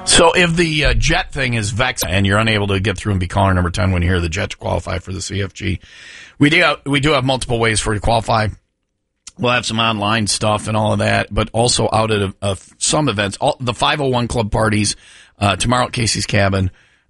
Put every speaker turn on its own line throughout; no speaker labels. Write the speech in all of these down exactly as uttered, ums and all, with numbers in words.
So if the uh, Jet thing is vexing and you're unable to get through and be caller number ten when you hear the Jet to qualify for the C F G, we do have, we do have multiple ways for you to qualify. We'll have some online stuff and all of that, but also out at uh, some events, all, the five oh one Club parties uh, tomorrow at Casey's Cabin.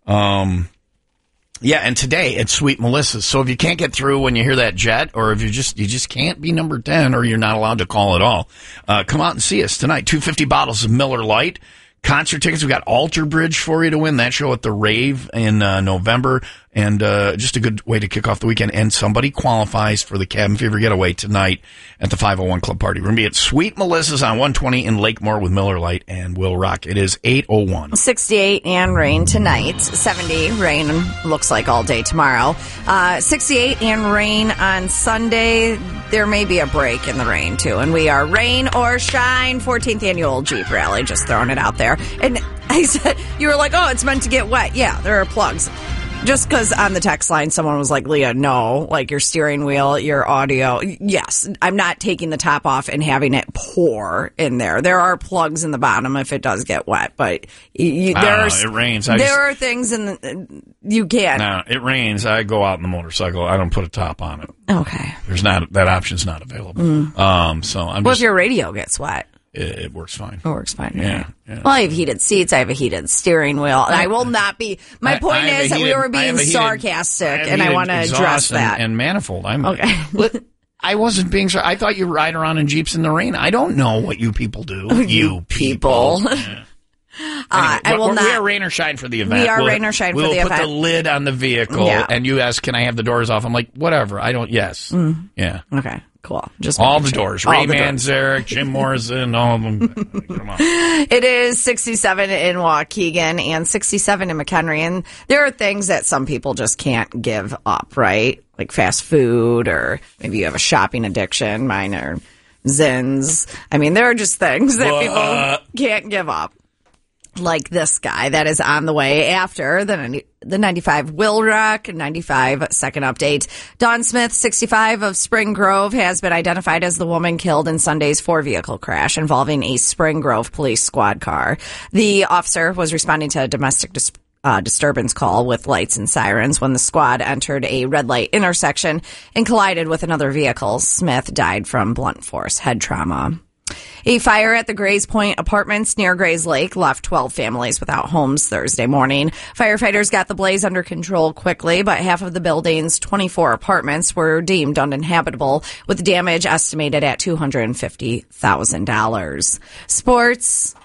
Um, yeah, and today at Sweet Melissa's. So if you can't get through when you hear that Jet, or if you just you just can't be number ten, or you're not allowed to call at all, uh, come out and see us tonight. two hundred fifty bottles of Miller Lite. Concert tickets, we got Alter Bridge for you to win. That show at the Rave in uh, November. And uh, just a good way to kick off the weekend. And somebody qualifies for the Cabin Fever Getaway tonight at the five oh one Club Party. We're going to be at Sweet Melissa's on one twenty in Lakemore with Miller Lite and Will Rock. It is eight oh one.
sixty-eight and rain tonight. seventy, rain looks like all day tomorrow. Uh, sixty-eight and rain on Sunday. There may be a break in the rain, too. And we are Rain or Shine, fourteenth Annual Jeep Rally. Just throwing it out there. And I said, you were like, oh, it's meant to get wet. Yeah, there are plugs. Just because on the text line someone was like, Leah, no, like your steering wheel, your audio. Yes, I'm not taking the top off and having it pour in there. There are plugs in the bottom if it does get wet, but you, there are,
it rains. I
there
just,
are things in the, you can't.
No, it rains. I go out in the motorcycle. I don't put a top on it.
Okay.
There's not, that option's not available. Mm. Um, so I'm
What
just,
if your radio gets wet?
It, it works fine.
It works fine.
Yeah, yeah.
Well, I have heated seats. I have a heated steering wheel. And I will not be. My
I,
point
I
is that
heated,
we were being
heated,
sarcastic,
I
and I want to address
and,
that.
And manifold. I'm
okay.
I wasn't being. I thought you ride around in Jeeps in the rain. I don't know what you people do. You people.
people.
Yeah.
Uh,
anyway,
I will
we
not.
are rain or shine for the event.
We are
we'll,
rain or shine
we'll
for the
put
event.
the lid on the vehicle,
Yeah.
and you ask, "Can I have the doors off?" I'm like, "Whatever." I don't. Yes. Mm. Yeah.
Okay. Cool. Just
all the
sure.
doors.
All
Ray
the doors.
Manzarek, Jim Morrison, all of them. Come on.
It is sixty-seven in Waukegan and sixty-seven in McHenry, and there are things that some people just can't give up, right? Like fast food, or maybe you have a shopping addiction. Mine are Zins. I mean, there are just things that
What?
people can't give up. Like this guy that is on the way after the ninety, the ninety-five Will Rock, ninety-five second update. Dawn Smith, sixty-five of Spring Grove, has been identified as the woman killed in Sunday's four-vehicle crash involving a Spring Grove police squad car. The officer was responding to a domestic dis- uh, disturbance call with lights and sirens when the squad entered a red light intersection and collided with another vehicle. Smith died from blunt force head trauma. A fire at the Grays Point Apartments near Grays Lake left twelve families without homes Thursday morning. Firefighters got the blaze under control quickly, but half of the building's twenty-four apartments were deemed uninhabitable, with damage estimated at two hundred fifty thousand dollars. Sports.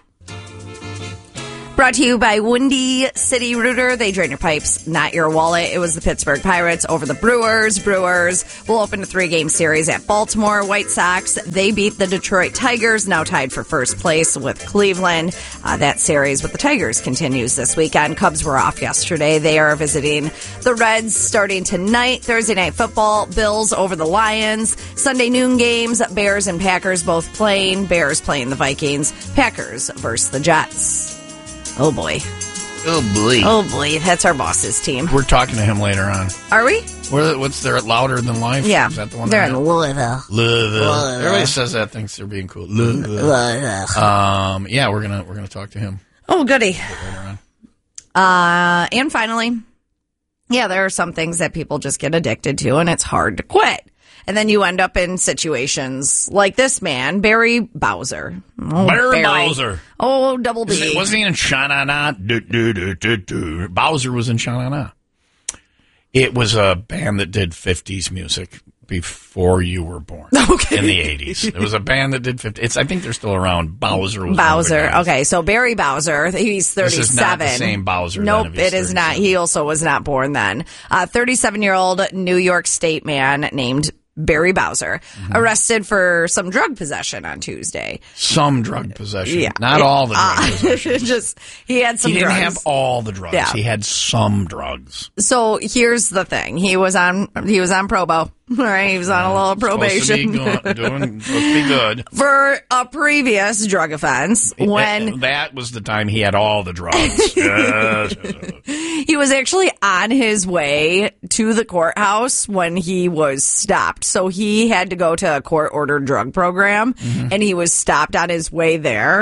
Brought to you by Windy City Rooter. They drain your pipes, not your wallet. It was the Pittsburgh Pirates over the Brewers. Brewers will open a three-game series at Baltimore. White Sox, they beat the Detroit Tigers, now tied for first place with Cleveland. Uh, that series with the Tigers continues this weekend. Cubs were off yesterday. They are visiting the Reds starting tonight. Thursday Night Football, Bills over the Lions. Sunday noon games, Bears and Packers both playing. Bears playing the Vikings. Packers versus the Jets. Oh, boy.
Oh, boy.
Oh, boy. That's our boss's team.
We're talking to him later on.
Are we?
What, what's their Louder Than Life?
Yeah.
Is that the one?
They're in Louisville.
Louisville.
Louisville.
Everybody says that, thinks they're being cool. Louisville.
Louisville.
Um, yeah, we're gonna we're gonna talk to him.
Oh, goody.
Later on.
Uh, and finally, yeah, there are some things that people just get addicted to, and it's hard to quit. And then you end up in situations like this man, Barry Bowser. Oh,
Barry Bowser.
Oh, double B.
It, wasn't he in Sha-Na-Na? Do, do, do, do, do. Bowser was in Sha-Na-Na. It was a band that did fifties music before you were born.
Okay.
In the eighties. It was a band that did fifties. It's, I think they're still around. Bowser was
Bowser. Okay, so Barry Bowser, he's thirty-seven.
This is not the same Bowser.
Nope, it is not. He also was not born then. A thirty-seven-year-old New York State man named Barry Bowser, mm-hmm. arrested for some drug possession on Tuesday.
Some drug possession.
Yeah.
Not
it,
all the drug
uh,
possession.
Just, he had some
drugs. He didn't
drugs.
have all the drugs.
Yeah.
He had some drugs.
So here's the thing. He was on, he was on probo. All right, he was on a little probation.
Supposed to be, go- doing, supposed to be good.
For a previous drug offense when...
That was the time he had all the drugs. Yes.
He was actually on his way to the courthouse when he was stopped. So he had to go to a court-ordered drug program, mm-hmm. and he was stopped on his way there.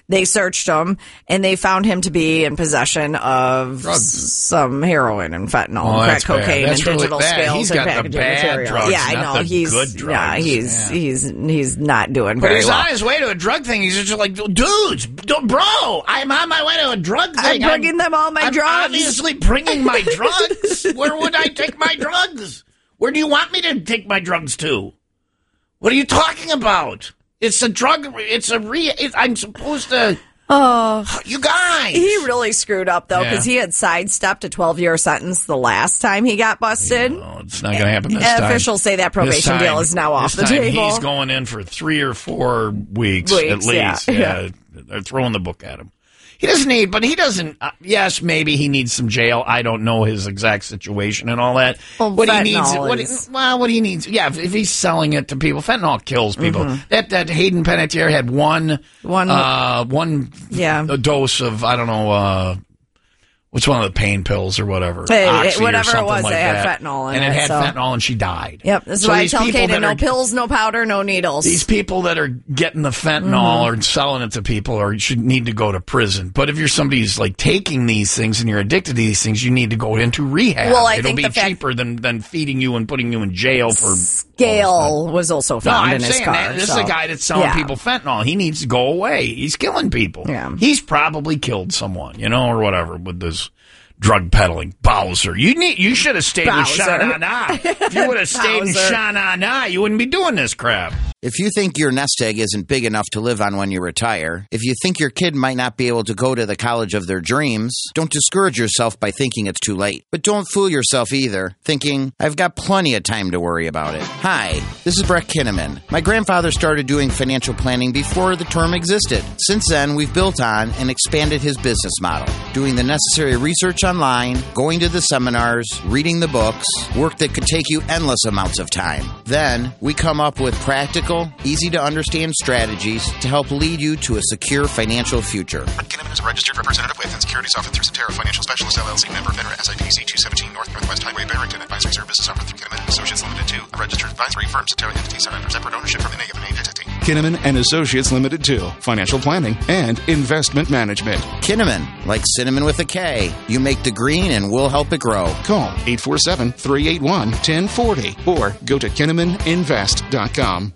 They searched him, and they found him to be in possession of
drugs.
some heroin and fentanyl,
Oh,
and
that's
crack
bad.
cocaine,
That's
and
really
digital
bad.
scales
He's
and
got the
packaging
bad
material.
drugs,
yeah, I
not
know
the
he's
good
yeah
drugs.
he's
Yeah.
he's he's not doing
But
very
he's
well.
on his way to a drug thing. He's just like, dudes, don't- bro, I'm on my way to a drug thing.
I'm bringing them all my
I'm
drugs.
obviously bringing my drugs. Where would I take my drugs? Where do you want me to take my drugs to? What are you talking about? It's a drug. It's a re. It, I'm supposed to.
Oh,
you guys.
He really screwed up though, because
Yeah.
he had sidestepped a twelve-year sentence the last time he got busted.
No, it's not going to happen this time.
Officials say that probation
This time-
deal is now off
this
the
time
table.
He's going in for three or four weeks,
Weeks,
at least.
yeah.
Yeah. They're throwing the book at him. He doesn't need, but he doesn't. Uh, yes, maybe he needs some jail. I don't know his exact situation and all that.
Well,
what he
fentanyl
needs, what
is-
he, well, what he needs, yeah. If, if he's selling it to people, fentanyl kills people.
Mm-hmm.
That that Hayden Panettiere had one,
One-
uh, one,
Yeah.
a dose of I don't know. Uh, What's one of the pain pills or whatever?
Hey,
Oxy or
whatever it
something
was,
like
it had
that.
fentanyl in
and
it,
it had
so-
fentanyl, and she died.
Yep, this is
So
why I
these
tell
people
Katie,
that
no
are-
pills, no powder, no needles.
These people that are getting the fentanyl or selling it to people or should need to go to prison. But if you're somebody who's like taking these things and you're addicted to these things, you need to go into rehab.
Well, I
It'll
think
be
the fact-
cheaper than, than feeding you and putting you in jail for
Scale was also
No,
found
I'm
in his
saying
car.
that this
so-
is a guy that's selling
Yeah.
people fentanyl. He needs to go away. He's killing people.
Yeah.
He's probably killed someone, you know, or whatever with this drug peddling. Bowser. You need. You should have stayed with
Bowser.
Sha Na Na. If you would have stayed in
Bowser.
Sha Na Na, you wouldn't be doing this crap.
If you think your nest egg isn't big enough to live on when you retire, if you think your kid might not be able to go to the college of their dreams, don't discourage yourself by thinking it's too late. But don't fool yourself either, thinking, I've got plenty of time to worry about it. Hi, this is Brett Kinnaman. My grandfather started doing financial planning before the term existed. Since then, we've built on and expanded his business model, doing the necessary research online, going to the seminars, reading the books, work that could take you endless amounts of time. Then, we come up with practical, easy-to-understand strategies to help lead you to a secure financial future.
Brett Kinnaman is a registered representative with and securities offered through Cetera Financial Specialists, L L C, member FINRA, S I P C two seventeen North Northwest Highway, Barrington. Advisory services offered through Kinnaman and Associates Limited to a registered advisory firm. Cetera entities are under separate ownership from any of the named entity.
Kinnaman and Associates Limited to Financial Planning and Investment Management.
Kinnaman, like cinnamon with a K. You make the green and we'll help it grow.
Call eight four seven, three eight one, one zero four zero or go to kinnaman invest dot com.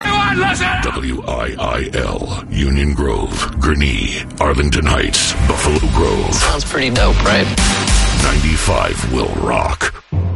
W I I L, Union Grove, Gurnee, Arlington Heights, Buffalo Grove.
Sounds pretty dope, right?
ninety-five will rock.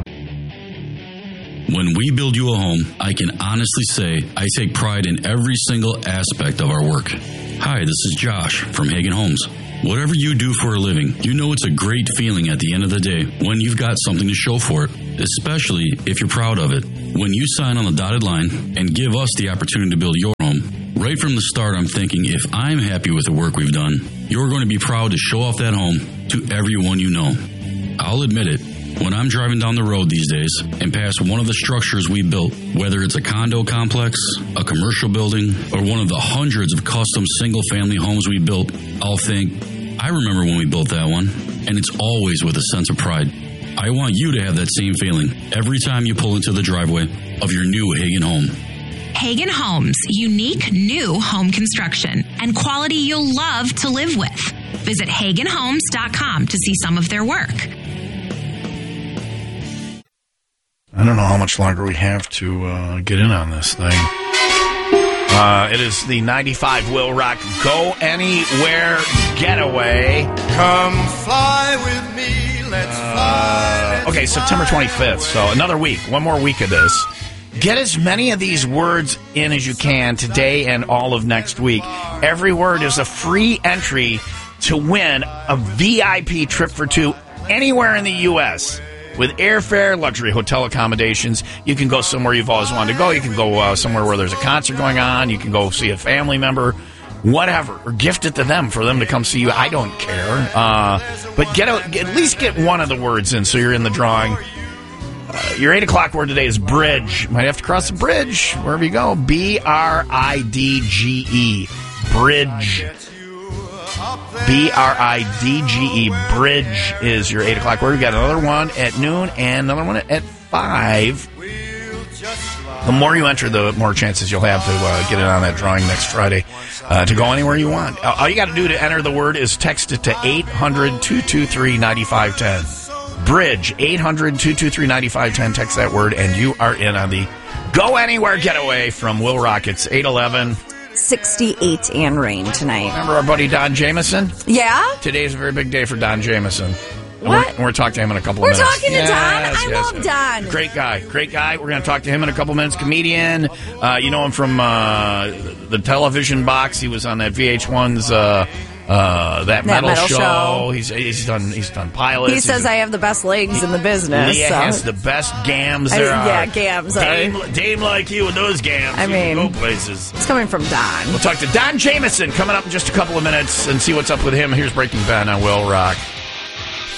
When we build you a home, I can honestly say I take pride in every single aspect of our work. Hi, this is Josh from Hagen Homes. Whatever you do for a living, you know it's a great feeling at the end of the day when you've got something to show for it, especially if you're proud of it. When you sign on the dotted line and give us the opportunity to build your home, right from the start I'm thinking if I'm happy with the work we've done, you're going to be proud to show off that home to everyone you know. I'll admit it. When I'm driving down the road these days and past one of the structures we built, whether it's a condo complex, a commercial building, or one of the hundreds of custom single-family homes we built, I'll think, I remember when we built that one, and it's always with a sense of pride. I want you to have that same feeling every time you pull into the driveway of your new Hagen home.
Hagen Homes, unique new home construction and quality you'll love to live with. Visit hagen homes dot com to see some of their work.
I don't know how much longer we have to uh, get in on this thing. Uh, it is the ninety-five Will Rock Go Anywhere Getaway.
Come fly with me, let's fly. Let's
Okay, September twenty-fifth, so another week, one more week of this. Get as many of these words in as you can today and all of next week. Every word is a free entry to win a V I P trip for two anywhere in the U S with airfare, luxury hotel accommodations. You can go somewhere you've always wanted to go. You can go uh, somewhere where there's a concert going on. You can go see a family member, whatever, or gift it to them for them to come see you. I don't care. Uh, but get a, at least get one of the words in so you're in the drawing. Uh, your eight o'clock word today is bridge. Might have to cross the bridge wherever you go. B R I D G E. Bridge. B R I D G E. Bridge is your eight o'clock word. We've got another one at noon and another one at five. The more you enter, the more chances you'll have to uh, get it on that drawing next Friday uh, to go anywhere you want. All you got to do to enter the word is text it to eight hundred, two two three, nine five one zero. Bridge, eight hundred, two two three, nine five one zero. Text that word, and you are in on the Go Anywhere Getaway from Will Rock. It's eight eleven.
sixty-eight and rain tonight.
Remember our buddy Don Jameson?
Yeah?
Today's a very big day for Don Jameson. And
What?
We're, and we're talking to him in a couple
We're
of minutes.
talking to
Yes,
Don? I
yes,
love
yes.
Don.
Great guy. Great guy. We're going to talk to him in a couple minutes. Comedian. Uh, you know him from uh, the television box. He was on that V H one's uh, uh, that,
That
metal,
metal
show.
show.
He's he's done he's done pilots.
He says
He's,
I have the best legs in the business.
Leah
so.
has the best gams
I-
there are.
yeah, gams are.
Dame, dame like you with those gams.
I
you
mean-
can go places.
It's coming from Don.
We'll talk to Don Jameson coming up in just a couple of minutes and see what's up with him. Here's Breaking Bad on Will Rock.